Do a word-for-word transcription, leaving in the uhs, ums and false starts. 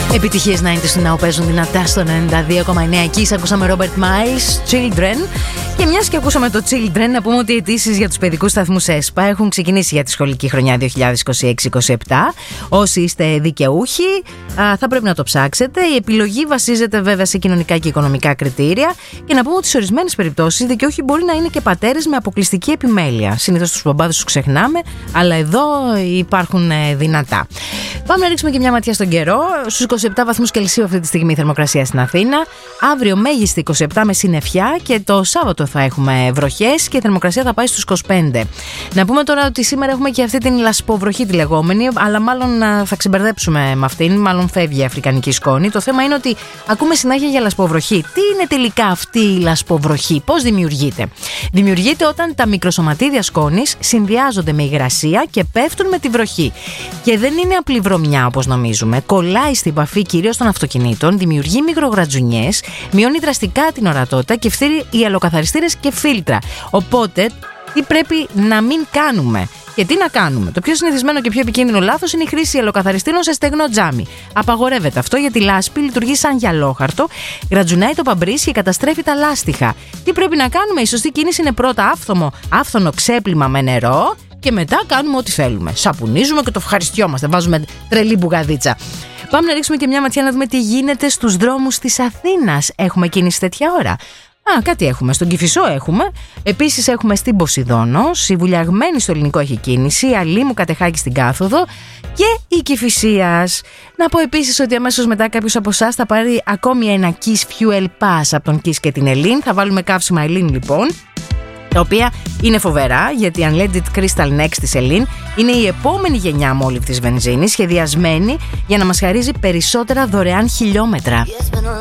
Επιτυχίες ενενήντα του Now παίζουν δυνατά στο ενενήντα δύο κόμμα εννέα. Εκεί ακούσαμε Robert Miles, Children. Και μιας και ακούσαμε το Children, να πούμε ότι οι αιτήσεις για τους παιδικούς σταθμούς ΕΣΠΑ έχουν ξεκινήσει για τη σχολική χρονιά δύο χιλιάδες είκοσι έξι είκοσι επτά. Όσοι είστε δικαιούχοι, θα πρέπει να το ψάξετε. Η επιλογή βασίζεται βέβαια σε κοινωνικά και οικονομικά κριτήρια. Και να πούμε ότι σε ορισμένες περιπτώσεις οι δικαιούχοι μπορεί να είναι και πατέρες με αποκλειστική επιμέλεια. Συνήθως τους μπαμπάδες τους ξεχνάμε, αλλά εδώ υπάρχουν δυνατά. Πάμε να ρίξουμε και μια ματιά στον καιρό. Στους είκοσι επτά βαθμούς Κελσίου αυτή τη στιγμή η θερμοκρασία στην Αθήνα. Αύριο μέγιστη είκοσι επτά με συννεφιά και το Σάββατο θα έχουμε βροχές και η θερμοκρασία θα πάει στους είκοσι πέντε. Να πούμε τώρα ότι σήμερα έχουμε και αυτή την λασποβροχή τη λεγόμενη, αλλά μάλλον θα ξεμπερδέψουμε με αυτήν. Μάλλον φεύγει η αφρικανική σκόνη. Το θέμα είναι ότι ακούμε συνέχεια για λασποβροχή. Τι είναι τελικά αυτή η λασποβροχή, πώς δημιουργείται? Δημιουργείται όταν τα μικροσωματίδια σκόνης συνδυάζονται με υγρασία και πέφτουν με τη βροχή. Και δεν είναι απλή βρωμιά όπως νομίζουμε. Κολλάει στην επαφή κυρίως των αυτοκινήτων, δημιουργεί μικρογρατζουνιές, μειώνει δραστικά την ορατότητα και φθείρει οι αλλοκαθαριστήρες και φίλτρα. Οπότε, τι πρέπει να μην κάνουμε? Και τι να κάνουμε? Το πιο συνηθισμένο και πιο επικίνδυνο λάθος είναι η χρήση αλλοκαθαριστήρων σε στεγνό τζάμι. Απαγορεύεται αυτό γιατί η λάσπη λειτουργεί σαν γυαλόχαρτο, γρατζουνάει το παμπρίσι και καταστρέφει τα λάστιχα. Τι πρέπει να κάνουμε? Η σωστή κίνηση είναι πρώτα άφθονο, άφθονο ξέπλυμα με νερό και μετά κάνουμε ό,τι θέλουμε. Σαπουνίζουμε και το ευχαριστιόμαστε. Βάζουμε τρελή μπουγαδίτσα. Πάμε να ρίξουμε και μια ματιά να δούμε τι γίνεται στους δρόμους της Αθήνας. Έχουμε κίνηση τέτοια ώρα? Α, κάτι έχουμε. Στον Κηφισό έχουμε. Επίσης έχουμε στην Ποσειδώνος. Η Βουλιαγμένη στο Ελληνικό έχει κίνηση. Η Αλήμου Κατεχάκη στην Κάθοδο. Και η Κηφισίας. Να πω επίσης ότι αμέσως μετά κάποιος από εσάς θα πάρει ακόμη ένα Kiss Fuel Pass από τον Kiss και την Ελλήν. Θα βάλουμε καύσιμα Ελλήν λοιπόν, τα οποία είναι φοβερά, γιατί η Unleaded Crystal Next της Ελλήν είναι η επόμενη γενιά αμόλυβδης βενζίνης, σχεδιασμένη για να μας χαρίζει περισσότερα δωρεάν χιλιόμετρα.